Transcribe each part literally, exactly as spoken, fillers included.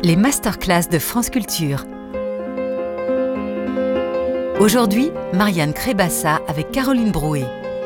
les masterclass de France Culture. Aujourd'hui, Marianne Crébassa avec Caroline Brouet.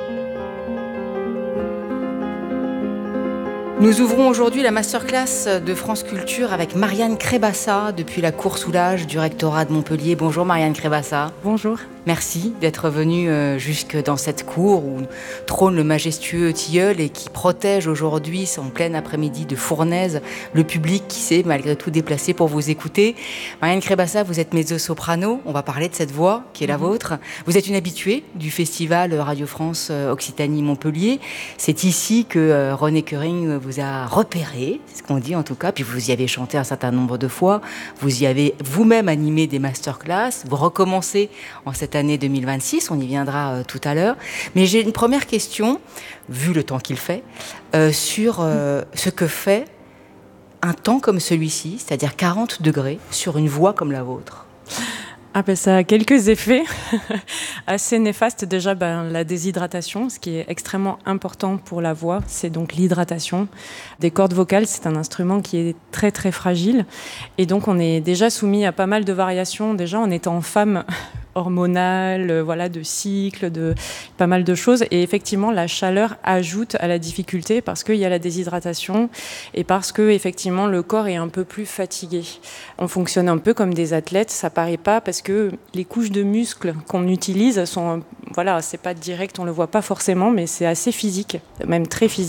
Nous ouvrons aujourd'hui la masterclass de France Culture avec Marianne Crébassa depuis la cour Soulages du rectorat de Montpellier. Bonjour Marianne Crébassa. Bonjour. Merci d'être venue jusque dans cette cour où trône le majestueux tilleul et qui protège aujourd'hui, en plein après-midi de fournaise, le public qui s'est malgré tout déplacé pour vous écouter. Marianne Crébassa, vous êtes mezzo-soprano. On va parler de cette voix qui est la vôtre. Vous êtes une habituée du festival Radio France Occitanie-Montpellier. C'est ici que René Koering vous a repéré, c'est ce qu'on dit en tout cas, puis vous y avez chanté un certain nombre de fois. Vous y avez vous-même animé des masterclass. Vous recommencez en cette année deux mille vingt-six, on y viendra euh, tout à l'heure. Mais j'ai une première question, vu le temps qu'il fait, euh, sur euh, ce que fait un temps comme celui-ci, c'est-à-dire quarante degrés, sur une voix comme la vôtre. Ah ben ça a quelques effets assez néfastes. Déjà, ben, la déshydratation, ce qui est extrêmement important pour la voix, c'est donc l'hydratation des cordes vocales. C'est un instrument qui est très très fragile et donc on est déjà soumis à pas mal de variations. Déjà en étant femme hormonale, voilà, de cycle, de pas mal de choses. Et effectivement, la chaleur ajoute à la difficulté parce qu'il y a la déshydratation et parce que effectivement le corps est un peu plus fatigué. On fonctionne un peu comme des athlètes, ça paraît pas parce que les couches de muscles qu'on utilise sont, voilà, c'est pas direct, on le voit pas forcément, mais c'est assez physique, même très physique.